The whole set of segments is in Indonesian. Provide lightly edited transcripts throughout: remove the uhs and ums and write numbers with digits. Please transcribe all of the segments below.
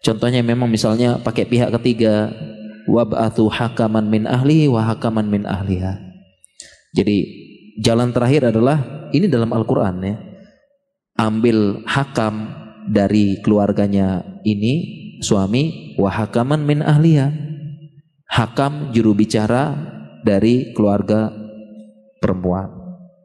Contohnya memang misalnya pakai pihak ketiga, wab'athu hakaman min ahlihi wa hakaman min ahliha. Jadi jalan terakhir adalah ini dalam Al-Quran ya. Ambil hakam dari keluarganya ini suami, wa hakaman min ahliha. Hakam juru bicara dari keluarga perempuan.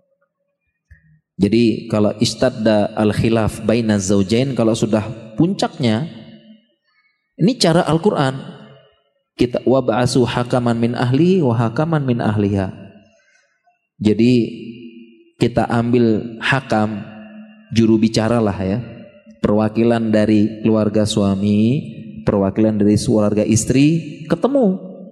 Jadi kalau istadda al-khilaf baina zaujain, kalau sudah puncaknya, ini cara Al-Quran. Kita wab'asu hakaman min ahli wa hakaman min ahliha. Jadi kita ambil hakam, juru bicara lah ya, perwakilan dari keluarga suami, perwakilan dari keluarga istri, ketemu,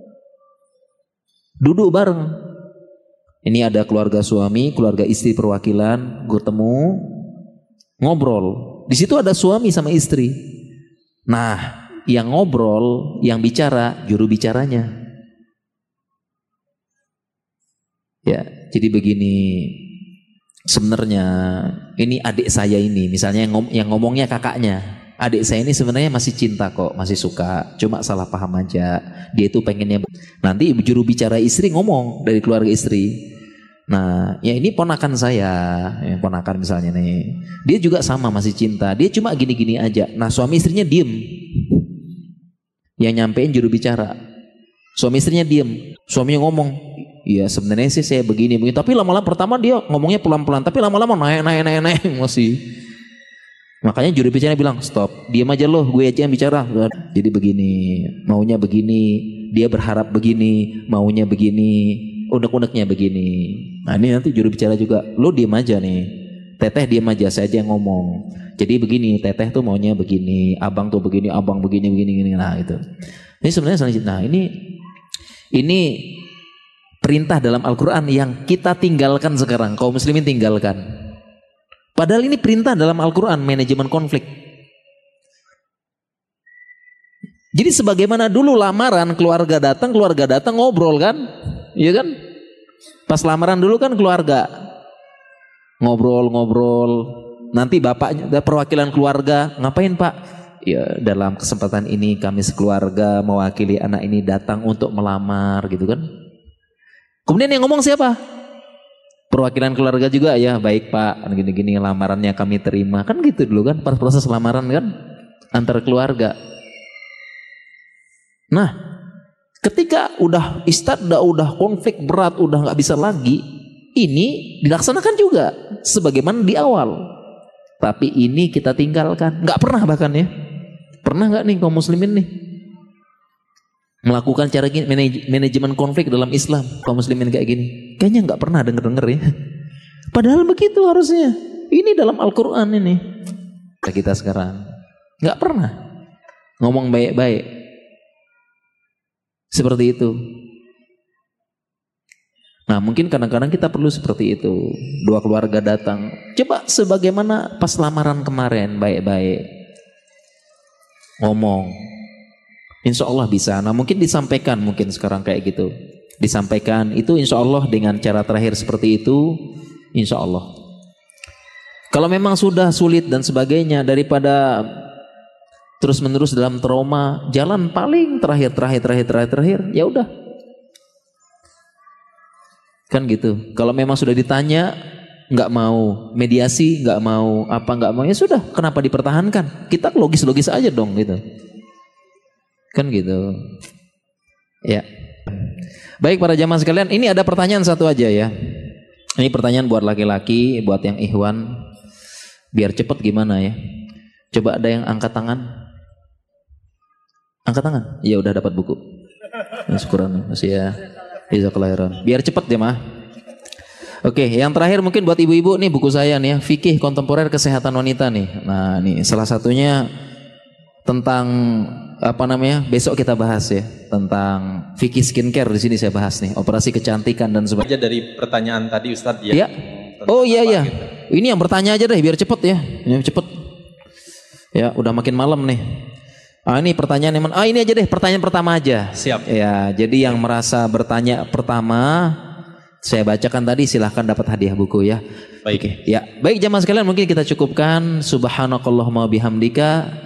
duduk bareng. Ini ada keluarga suami, keluarga istri perwakilan, ketemu, ngobrol. Di situ ada suami sama istri. Nah, yang ngobrol, yang bicara, juru bicaranya. Ya, jadi begini. Sebenarnya ini adik saya ini, misalnya yang ngomongnya kakaknya. Adik saya ini sebenarnya masih cinta kok, masih suka, cuma salah paham aja. Dia itu pengennya. Nanti juru bicara istri ngomong dari keluarga istri. Nah, ya ini ponakan saya, yang ponakan misalnya nih. Dia juga sama masih cinta. Dia cuma gini-gini aja. Nah, suami istrinya diem. Yang nyampein juru bicara. Suami istrinya diem. Suaminya ngomong, iya sebenarnya sih saya begini. Tapi lama-lama pertama dia ngomongnya pelan-pelan. Tapi lama-lama naik masih. Makanya juru bicaranya bilang, stop. Diam aja loh, gue aja yang bicara. Jadi begini, maunya begini. Dia berharap begini, maunya begini. Unek-uneknya begini. Nah ini nanti juru bicara juga, lo diem aja nih. Teteh diem aja, saya aja yang ngomong. Jadi begini, teteh tuh maunya begini, abang tuh begini, abang begini. Nah itu. Ini sebenarnya selanjutnya. Nah ini perintah dalam Al-Quran yang kita tinggalkan sekarang, kaum muslimin tinggalkan. Padahal ini perintah dalam Al-Quran, manajemen konflik. Jadi sebagaimana dulu lamaran, keluarga datang ngobrol kan, iya kan? Pas lamaran dulu kan keluarga ngobrol, nanti bapaknya perwakilan keluarga ngapain pak? Ya dalam kesempatan ini kami sekeluarga mewakili anak ini datang untuk melamar gitu kan. Kemudian yang ngomong siapa? Perwakilan keluarga juga ya, baik pak, gini-gini lamarannya kami terima. Kan gitu dulu kan, pas proses lamaran kan antar keluarga. Nah, ketika udah konflik berat, udah nggak bisa lagi, ini dilaksanakan juga sebagaimana di awal. Tapi ini kita tinggalkan, nggak pernah bahkan ya. Pernah nggak nih kaum muslimin nih melakukan cara manajemen konflik dalam Islam kaum muslimin kayak gini? Kayaknya nggak pernah denger ya. Padahal begitu harusnya. Ini dalam Al-Quran ini. Kita sekarang nggak pernah ngomong baik-baik seperti itu. Nah mungkin kadang-kadang kita perlu seperti itu. Dua keluarga datang, coba sebagaimana pas lamaran kemarin, baik-baik ngomong, insya Allah bisa. Nah mungkin disampaikan, mungkin sekarang kayak gitu disampaikan itu, insya Allah dengan cara terakhir seperti itu, insya Allah. Kalau memang sudah sulit dan sebagainya, daripada terus menerus dalam trauma, jalan paling terakhir, ya udah. Kan gitu. Kalau memang sudah ditanya nggak mau, mediasi nggak mau, apa nggak mau, ya sudah. Kenapa dipertahankan? Kita logis-logis aja dong gitu. Kan gitu. Ya. Baik para jamaah sekalian, ini ada pertanyaan satu aja ya. Ini pertanyaan buat laki-laki, buat yang ikhwan. Biar cepet gimana ya? Coba ada yang angkat tangan. Angkat tangan. Iya udah dapat buku. Syukuran masih ya. Biar cepet ya mah. Oke, yang terakhir mungkin buat ibu-ibu nih buku saya nih ya, Fikih Kontemporer Kesehatan Wanita nih. Nah, nih salah satunya tentang apa namanya? Besok kita bahas ya tentang fikih skincare, di sini saya bahas nih, operasi kecantikan dan sebagainya. Aja dari pertanyaan tadi Ustadz ya. Ya. Oh iya iya. Gitu. Ini yang bertanya aja deh biar cepet ya. Ini cepet. Ya, udah makin malam nih. Ini pertanyaan yang ini aja deh, pertanyaan pertama aja. Siap. Ya, jadi yang merasa bertanya pertama saya bacakan tadi, silahkan dapat hadiah buku ya. Baik. Oke. Ya, baik jamaah sekalian, mungkin kita cukupkan. Subhanakallahumma bihamdika